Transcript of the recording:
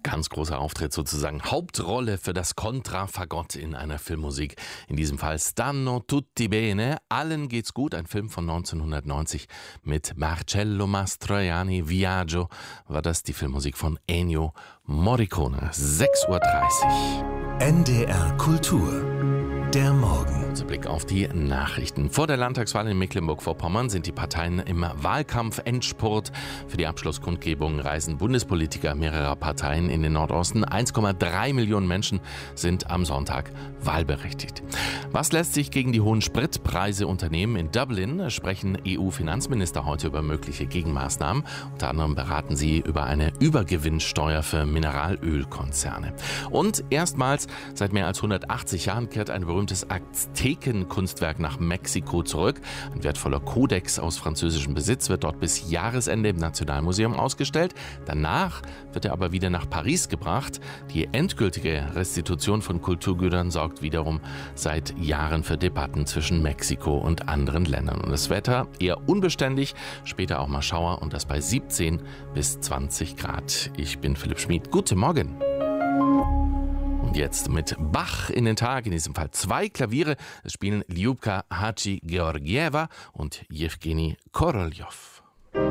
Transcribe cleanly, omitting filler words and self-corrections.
Ganz großer Auftritt sozusagen. Hauptrolle für das Kontrafagott in einer Filmmusik. In diesem Fall Stanno tutti bene. Allen geht's gut. Ein Film von 1990 mit Marcello Mastroianni. Viaggio war das die Filmmusik von Ennio Morricone. 6:30 Uhr. NDR Kultur. Der Morgen. Unser Blick auf die Nachrichten. Vor der Landtagswahl in Mecklenburg-Vorpommern sind die Parteien im Wahlkampf-Endspurt. Für die Abschlusskundgebung reisen Bundespolitiker mehrerer Parteien in den Nordosten. 1,3 Millionen Menschen sind am Sonntag wahlberechtigt. Was lässt sich gegen die hohen Spritpreise unternehmen? In Dublin sprechen EU-Finanzminister heute über mögliche Gegenmaßnahmen. Unter anderem beraten sie über eine Übergewinnsteuer für Mineralölkonzerne. Und erstmals seit mehr als 180 Jahren kehrt ein berühmtes Aztekenkunstwerk nach Mexiko zurück. Ein wertvoller Kodex aus französischem Besitz wird dort bis Jahresende im Nationalmuseum ausgestellt. Danach wird er aber wieder nach Paris gebracht. Die endgültige Restitution von Kulturgütern sorgt wiederum seit Jahren für Debatten zwischen Mexiko und anderen Ländern. Und das Wetter eher unbeständig, später auch mal Schauer und das bei 17 bis 20 Grad. Ich bin Philipp Schmid. Guten Morgen. Und jetzt mit Bach in den Tag, in diesem Fall 2 Klaviere. Es spielen Lyubka Hadji-Georgieva und Jewgeni Korolev.